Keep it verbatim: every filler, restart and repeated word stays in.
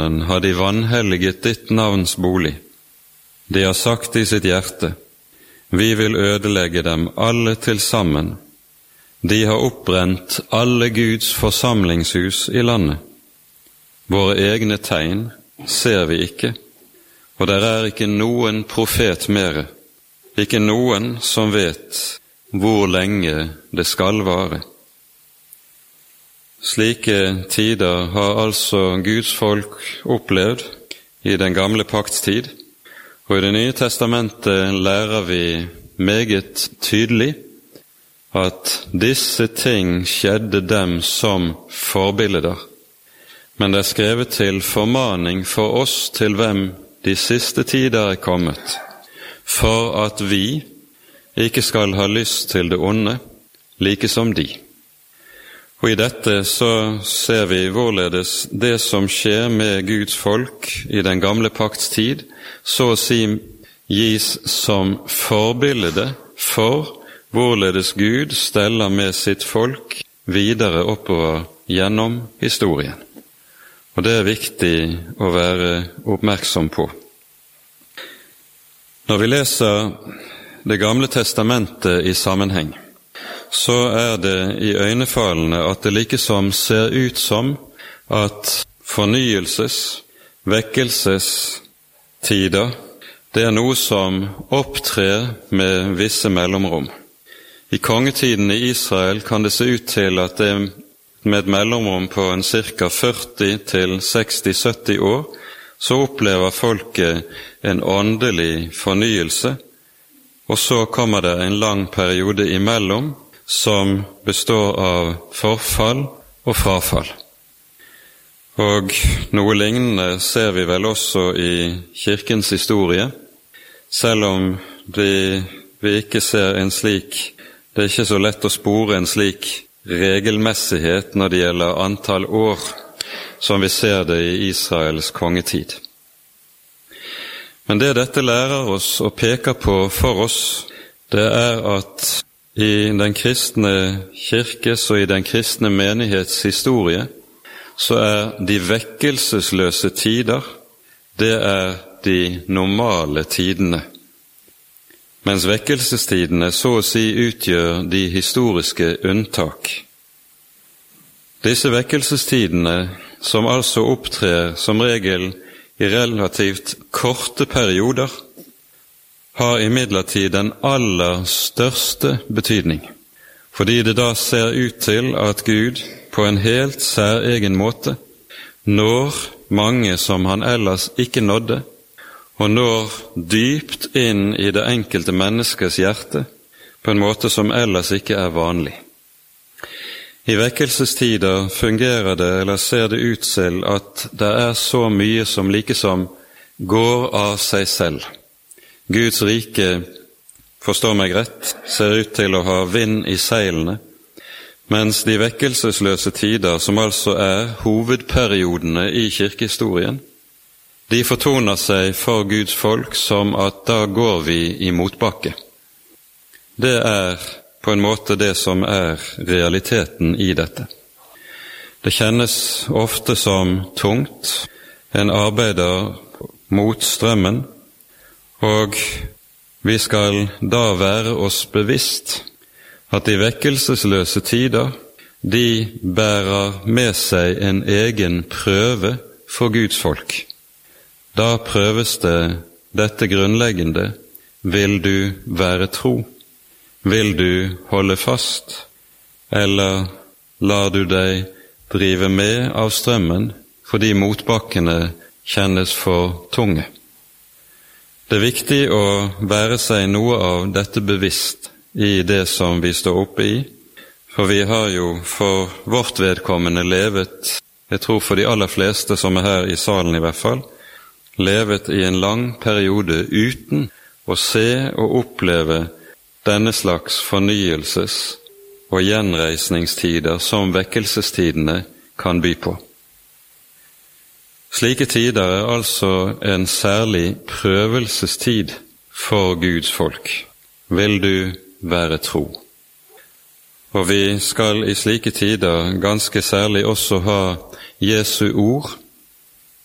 har de vanhelliget ditt navns bolig. De har sagt i sitt hjerte, vi vil ødelegge dem alle til sammen. De har oppbrent alle Guds forsamlingshus i landet. Våre egne tegn ser vi ikke, og der er ikke noen profet mere, ikke noen som vet hvor lenge det skal vare. Slike tider har altså Guds folk opplevd i den gamle paktstid, og i Det nye testamentet lærer vi meget tydelig at disse ting skjedde dem som forbilder. Men det er skrevet til formaning for oss til hvem de siste tider er kommet, for at vi ikke skal ha lyst til det onde, like som de. Og i dette så ser vi hvorledes det som skjer med Guds folk i den gamle pakts tid, så å si gis som forbilde for hvorledes Gud steller med sitt folk videre oppover gjennom historien. Og det er viktig å være oppmerksom på. Når vi leser Det gamle testamentet i sammenheng, så er det i øynefallende at det likesom ser ut som at fornyelses, vekkelsestider, det er noe som opptrer med visse mellomrom. I kongetiden i Israel kan det se ut til at det med et mellomrom på en cirka førti til seksti til sytti år, så opplever folket en åndelig fornyelse, og så kommer det en lang periode imellom som består av forfall og frafall. Og noe lignende ser vi vel også i kirkens historie, selv om vi, vi ikke ser en slik, det er ikke så lett å spore en slik regelmessighet når det gjelder antall år, som vi ser det i Israels kongetid. Men det dette lærer oss og peker på for oss, det er at i den kristne kirkes og i den kristne menighets historie, så er de vekkelsesløse tider, det er de normale tidene. Mens vekkelsestidene så å si utgjør de historiske unntak. Disse vekkelsestidene, som altså opptrer som regel i relativt korte perioder, har imidlertid den aller største betydning, fordi det da ser ut til at Gud på en helt særegen måte når mange som han ellers ikke nådde, og når dypt inn i det enkelte menneskes hjerte på en måte som ellers ikke er vanlig. I vekkelsestider fungerer det, eller ser det ut til, at det er så mye som likesom går av seg selv. Guds rike, forstår meg rett, ser ut til å ha vind i seilene, mens de vekkelsesløse tider, som altså er hovedperiodene i kirkehistorien, de fortoner seg for Guds folk som at da går vi i motbakke. Det er på en måte det som er realiteten i dette. Det kjennes ofte som tungt, en arbeider mot strømmen, og vi skal da være oss bevisst at de vekkelsesløse tider, de bærer med seg en egen prøve for Guds folk. Da prøves det dette grunnleggende: vil du være tro? Vil du holde fast? Eller lar du deg drive med av strømmen fordi motbakkene kjennes for tunge? Det er viktig å være seg noe av dette bevisst i det som vi står oppe i, for vi har jo for vårt vedkommende levet, jeg tror for de aller fleste som er her i salen i hvert fall, levet i en lang periode uten å se og oppleve denne slags fornyelses- og gjenreisningstider som vekkelsestidene kan by på. Slike tider er altså en særlig prøvelsestid for Guds folk. Vil du være tro? Og vi skal i slike tider ganske særlig også ha Jesu ord